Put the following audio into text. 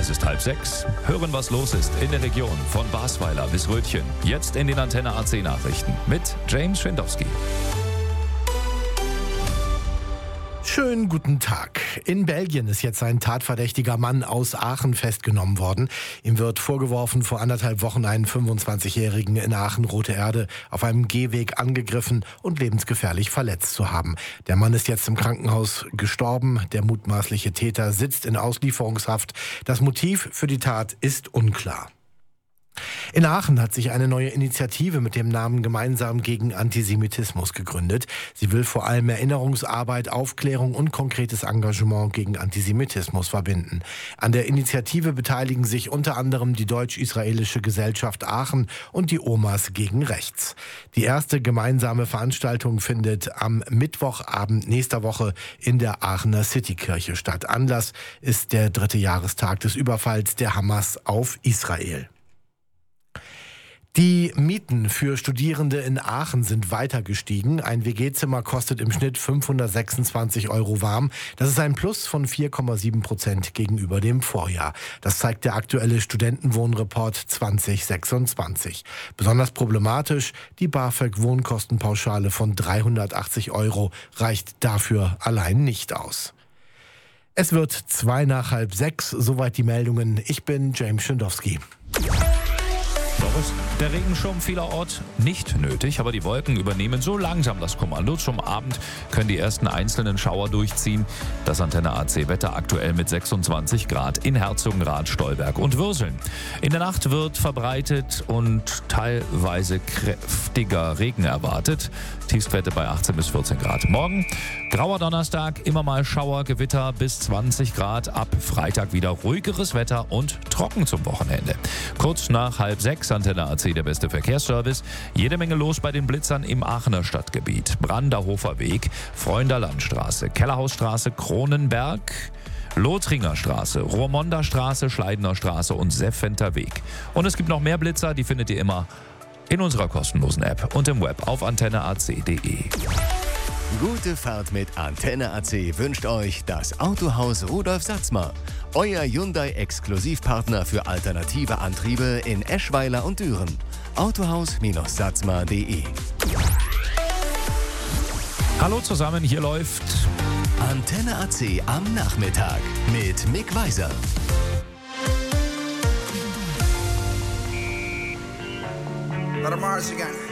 Es ist 5:30. Hören, was los ist in der Region von Basweiler bis Rötchen. Jetzt in den Antenne AC Nachrichten mit James Schwindowski. Schönen guten Tag. In Belgien ist jetzt ein tatverdächtiger Mann aus Aachen festgenommen worden. Ihm wird vorgeworfen, vor 1,5 Wochen einen 25-Jährigen in Aachen-Rote Erde auf einem Gehweg angegriffen und lebensgefährlich verletzt zu haben. Der Mann ist jetzt im Krankenhaus gestorben. Der mutmaßliche Täter sitzt in Auslieferungshaft. Das Motiv für die Tat ist unklar. In Aachen hat sich eine neue Initiative mit dem Namen Gemeinsam gegen Antisemitismus gegründet. Sie will vor allem Erinnerungsarbeit, Aufklärung und konkretes Engagement gegen Antisemitismus verbinden. An der Initiative beteiligen sich unter anderem die Deutsch-Israelische Gesellschaft Aachen und die Omas gegen Rechts. Die erste gemeinsame Veranstaltung findet am Mittwochabend nächster Woche in der Aachener Citykirche statt. Anlass ist der 3. Jahrestag des Überfalls der Hamas auf Israel. Die Mieten für Studierende in Aachen sind weiter gestiegen. Ein WG-Zimmer kostet im Schnitt 526 € warm. Das ist ein Plus von 4,7% gegenüber dem Vorjahr. Das zeigt der aktuelle Studentenwohnreport 2026. Besonders problematisch, die BAföG-Wohnkostenpauschale von 380 € reicht dafür allein nicht aus. Es wird 5:55, soweit die Meldungen. Ich bin James Schwindowski. Der Regenschirm vielerorts nicht nötig, aber die Wolken übernehmen so langsam das Kommando. Zum Abend können die ersten einzelnen Schauer durchziehen. Das Antenne AC Wetter aktuell mit 26 Grad in Herzogenrath, Stolberg und Würseln. In der Nacht wird verbreitet und teilweise kräftiger Regen erwartet. Tiefstwerte bei 18 bis 14 Grad. Morgen grauer Donnerstag, immer mal Schauer, Gewitter bis 20 Grad. Ab Freitag wieder ruhigeres Wetter und trocken zum Wochenende. Kurz nach 5:30 Antenne AC, der beste Verkehrsservice. Jede Menge los bei den Blitzern im Aachener Stadtgebiet. Branderhofer Weg, Freunda Landstraße, Kellerhausstraße, Kronenberg, Lothringer Straße, Rohrmonter Straße, Schleidener Straße und Seffenter Weg. Und es gibt noch mehr Blitzer, die findet ihr immer in unserer kostenlosen App und im Web auf antenneac.de. Gute Fahrt mit Antenne AC wünscht euch das Autohaus Rudolf Satzma. Euer Hyundai-Exklusivpartner für alternative Antriebe in Eschweiler und Düren. Autohaus-satzma.de. Hallo zusammen, hier läuft Antenne AC am Nachmittag mit Mick Weiser. Let 'em Mars again.